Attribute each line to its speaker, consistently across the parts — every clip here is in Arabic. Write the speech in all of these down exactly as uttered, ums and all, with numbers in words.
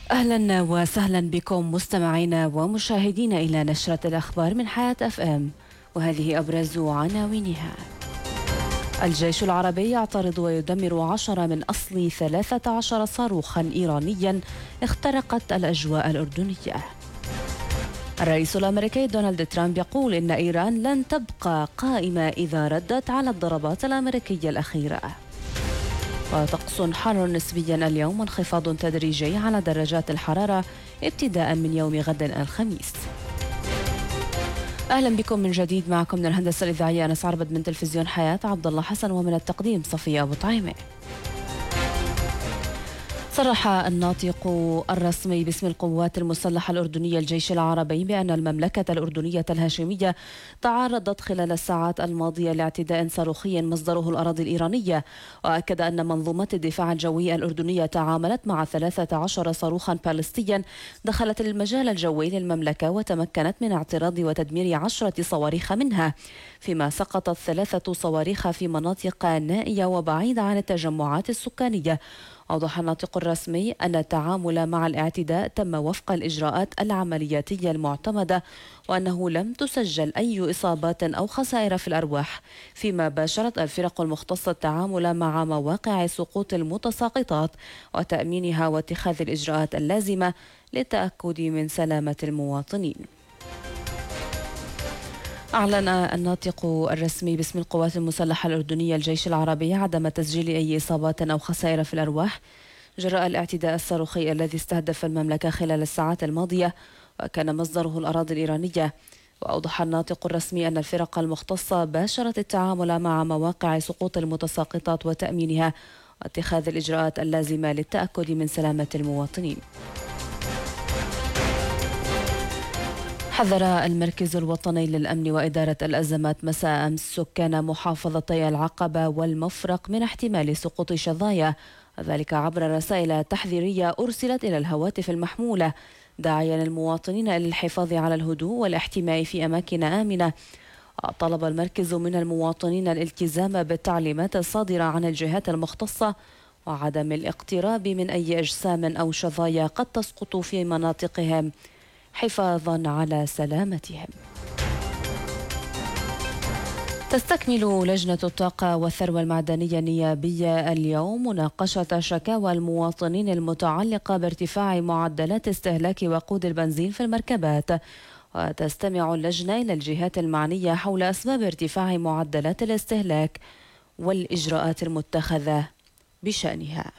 Speaker 1: أهلا وسهلا بكم مستمعينا ومشاهدينا إلى نشرة الأخبار من حياة أف أم، وهذه أبرز عناوينها. الجيش العربي يعترض ويدمر عشرة من أصل ثلاثة عشر صاروخا إيرانيا اخترقت الأجواء الأردنية. الرئيس الأمريكي دونالد ترامب يقول إن إيران لن تبقى قائمة إذا ردت على الضربات الأمريكية الأخيرة. وطقس حار نسبيا اليوم، انخفاض تدريجي على درجات الحرارة ابتداء من يوم غد الخميس. أهلا بكم من جديد، معكم من الهندسة الإذاعية أنس عربد، من تلفزيون حياة عبد الله حسن، ومن التقديم صفية أبو طعيمة. صرح الناطق الرسمي باسم القوات المسلحة الأردنية الجيش العربي بأن المملكة الأردنية الهاشمية تعرضت خلال الساعات الماضية لاعتداء صاروخي مصدره الأراضي الإيرانية، وأكد أن منظومة الدفاع الجوي الأردنية تعاملت مع ثلاثة عشر صاروخا باليستيا دخلت المجال الجوي للمملكة، وتمكنت من اعتراض وتدمير عشرة صواريخ منها، فيما سقطت ثلاثة صواريخ في مناطق نائية وبعيدة عن التجمعات السكانية. أوضح الناطق الرسمي أن التعامل مع الاعتداء تم وفق الإجراءات العملياتية المعتمدة، وأنه لم تسجل أي إصابات أو خسائر في الأرواح، فيما باشرت الفرق المختصة التعامل مع مواقع سقوط المتساقطات وتأمينها واتخاذ الإجراءات اللازمة للتأكد من سلامة المواطنين. أعلن الناطق الرسمي باسم القوات المسلحة الأردنية الجيش العربي عدم تسجيل أي إصابات أو خسائر في الأرواح جراء الاعتداء الصاروخي الذي استهدف المملكة خلال الساعات الماضية، وكان مصدره الأراضي الإيرانية. وأوضح الناطق الرسمي أن الفرق المختصة باشرت التعامل مع مواقع سقوط المتساقطات وتأمينها واتخاذ الإجراءات اللازمة للتأكد من سلامة المواطنين. حذر المركز الوطني للأمن وإدارة الأزمات مساء أمس سكان محافظتي العقبة والمفرق من احتمال سقوط شظايا، وذلك عبر رسائل تحذيرية أرسلت إلى الهواتف المحمولة، داعيا المواطنين إلى الحفاظ على الهدوء والاحتماء في أماكن آمنة. طلب المركز من المواطنين الالتزام بالتعليمات الصادرة عن الجهات المختصة وعدم الاقتراب من أي أجسام أو شظايا قد تسقط في مناطقهم حفاظا على سلامتهم. تستكمل لجنة الطاقة والثروة المعدنية النيابية اليوم مناقشة شكاوى المواطنين المتعلقة بارتفاع معدلات استهلاك وقود البنزين في المركبات، وتستمع اللجنة إلى الجهات المعنية حول أسباب ارتفاع معدلات الاستهلاك والإجراءات المتخذة بشأنها.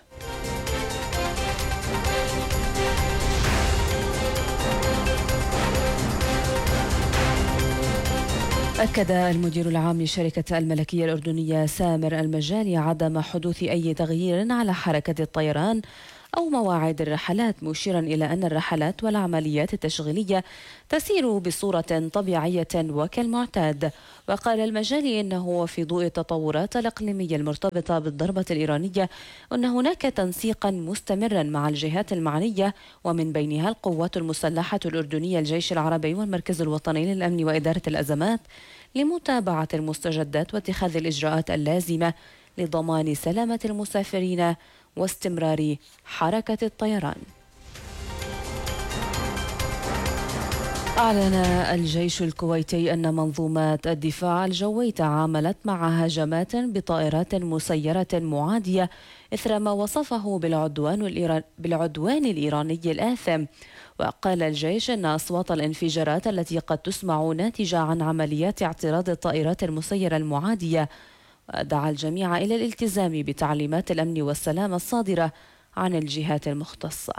Speaker 1: أكد المدير العام لشركة الملكية الأردنية سامر المجالي عدم حدوث أي تغيير على حركة الطيران أو مواعيد الرحلات، مشيرا إلى أن الرحلات والعمليات التشغيلية تسير بصورة طبيعية وكالمعتاد. وقال المجالي إنه في ضوء التطورات الإقليمية المرتبطة بالضربة الإيرانية أن هناك تنسيقا مستمرا مع الجهات المعنية، ومن بينها القوات المسلحة الأردنية الجيش العربي والمركز الوطني للأمن وإدارة الأزمات، لمتابعة المستجدات واتخاذ الإجراءات اللازمة لضمان سلامة المسافرين واستمرار حركة الطيران. أعلن الجيش الكويتي أن منظومات الدفاع الجوي تعاملت مع هجمات بطائرات مسيرة معادية إثر ما وصفه بالعدوان, الإيران بالعدوان الإيراني الآثم. وقال الجيش أن أصوات الانفجارات التي قد تسمع ناتجة عن عمليات اعتراض الطائرات المسيرة المعادية، ودعا الجميع إلى الالتزام بتعليمات الأمن والسلام الصادرة عن الجهات المختصة.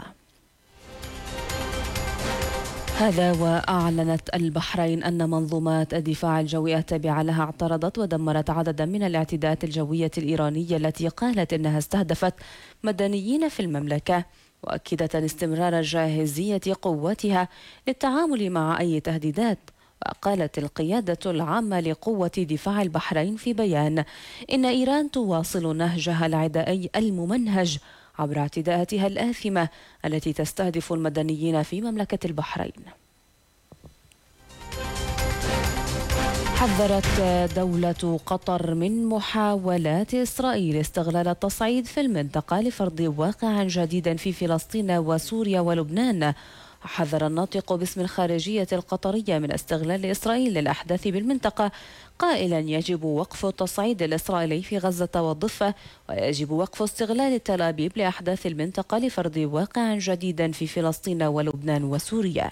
Speaker 1: هذا وأعلنت البحرين أن منظومات الدفاع الجوي التابعة لها اعترضت ودمرت عددا من الاعتداءات الجوية الإيرانية التي قالت إنها استهدفت مدنيين في المملكة، وأكدت استمرار جاهزية قواتها للتعامل مع أي تهديدات. وقالت القيادة العامة لقوة دفاع البحرين في بيان إن إيران تواصل نهجها العدائي الممنهج عبر اعتداءاتها الآثمة التي تستهدف المدنيين في مملكة البحرين. حذرت دولة قطر من محاولات إسرائيل استغلال التصعيد في المنطقة لفرض واقع جديد في فلسطين وسوريا ولبنان. حذر الناطق باسم الخارجية القطرية من استغلال إسرائيل للأحداث بالمنطقة، قائلا يجب وقف التصعيد الإسرائيلي في غزة والضفة، ويجب وقف استغلال تل أبيب لأحداث المنطقة لفرض واقع جديد في فلسطين ولبنان وسوريا.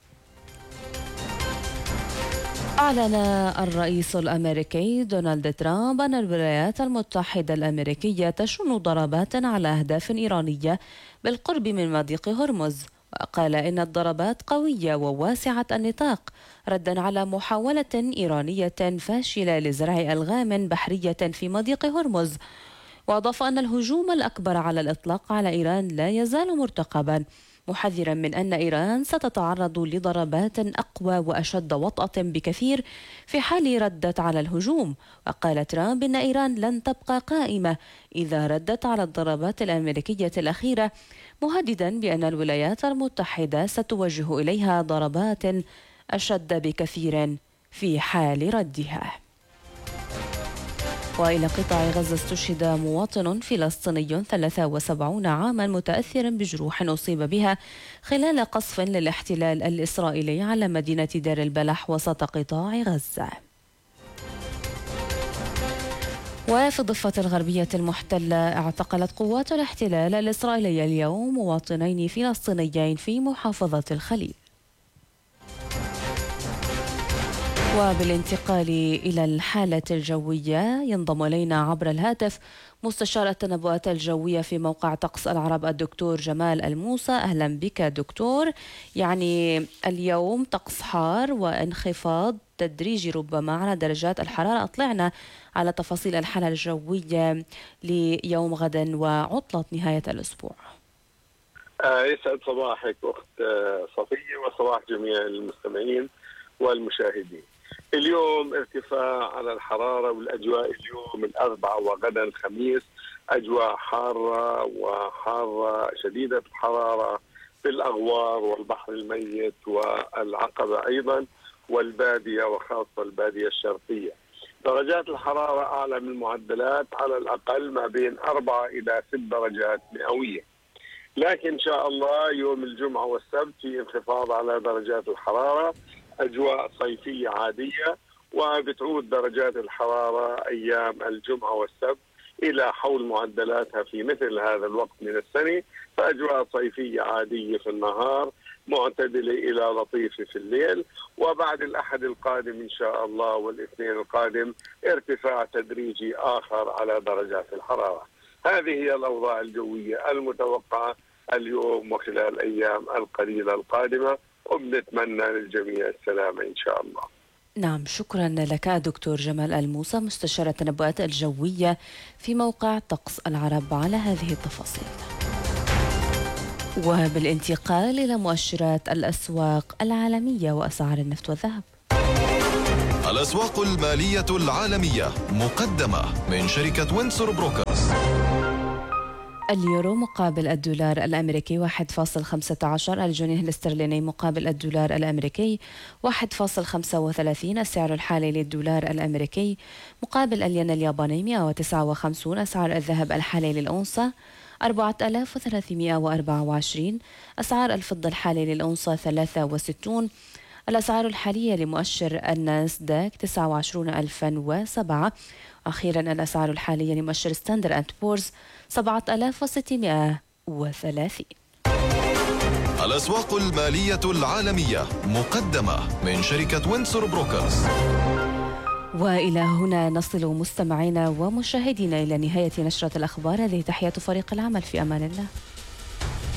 Speaker 1: أعلن الرئيس الأمريكي دونالد ترامب أن الولايات المتحدة الأمريكية تشن ضربات على أهداف إيرانية بالقرب من مضيق هرمز، وقال إن الضربات قوية وواسعة النطاق ردا على محاولة إيرانية فاشلة لزرع ألغام بحرية في مضيق هرمز. وأضاف أن الهجوم الأكبر على الإطلاق على إيران لا يزال مرتقبا، محذرا من أن إيران ستتعرض لضربات أقوى وأشد وطأة بكثير في حال ردت على الهجوم. وقال ترامب إن إيران لن تبقى قائمة إذا ردت على الضربات الأمريكية الأخيرة، مهددا بأن الولايات المتحدة ستوجه إليها ضربات أشد بكثير في حال ردها. وإلى قطاع غزة استشهد مواطن فلسطيني ثلاثة وسبعين عاما متأثرا بجروح أصيب بها خلال قصف للاحتلال الإسرائيلي على مدينة دير البلح وسط قطاع غزة. وفي الضفة الغربية المحتلة اعتقلت قوات الاحتلال الإسرائيلي اليوم مواطنين فلسطينيين في محافظة الخليل. وبالانتقال إلى الحالة الجوية ينضم إلينا عبر الهاتف مستشار التنبؤات الجوية في موقع طقس العرب الدكتور جمال الموسى. أهلا بك دكتور. يعني اليوم طقس حار وانخفاض تدريجي ربما على درجات الحرارة، أطلعنا على تفاصيل الحالة الجوية ليوم غدا وعطلة نهاية الأسبوع.
Speaker 2: يسعد صباحك أخت صفية وصباح جميع المستمعين والمشاهدين. اليوم ارتفاع على الحرارة والأجواء اليوم الأربعاء وغدا الخميس أجواء حارة وحارة شديدة الحرارة في الأغوار والبحر الميت والعقبة أيضا والبادية وخاصة البادية الشرقية. درجات الحرارة أعلى من المعدلات على الأقل ما بين أربعة إلى ست درجات مئوية، لكن إن شاء الله يوم الجمعة والسبت في انخفاض على درجات الحرارة، أجواء صيفية عادية، وبتعود درجات الحرارة أيام الجمعة والسبت إلى حول معدلاتها في مثل هذا الوقت من السنة، فأجواء صيفية عادية في النهار معتدلة إلى لطيفة في الليل. وبعد الأحد القادم إن شاء الله والاثنين القادم ارتفاع تدريجي آخر على درجات الحرارة. هذه هي الأوضاع الجوية المتوقعة اليوم وخلال الأيام القليلة القادمة، وبنتمنى للجميع السلامة إن شاء الله.
Speaker 1: نعم، شكرا لك دكتور جمال الموسى مستشار التنبؤات الجوية في موقع طقس العرب على هذه التفاصيل. وبالانتقال إلى مؤشرات الأسواق العالمية وأسعار النفط والذهب.
Speaker 3: الأسواق المالية العالمية مقدمة من شركة وينسور بروكرز.
Speaker 1: اليورو مقابل الدولار الأمريكي واحد فاصل خمسة عشر، الجنيه الاسترليني مقابل الدولار الأمريكي واحد فاصل خمسة وثلاثين، السعر الحالي للدولار الأمريكي مقابل الين الياباني مئة وتسعة وخمسين، أسعار الذهب الحالي للأونصة أربعة آلاف وثلاثمئة وأربعة وعشرين، أسعار الفضة الحالي للأونصة ثلاثة وستين، الأسعار الحالية لمؤشر الناسداك تسعة وعشرين ألفا وسبعة، أخيرا الأسعار الحالية لمؤشر ستاندرد أند بورز سبعة آلاف وستمئة وثلاثين.
Speaker 3: الأسواق المالية العالمية مقدمة من شركة وينسور بروكرز.
Speaker 1: وإلى هنا نصل مستمعينا ومشاهدينا إلى نهاية نشرة الأخبار. هذه تحية فريق العمل، في أمان الله.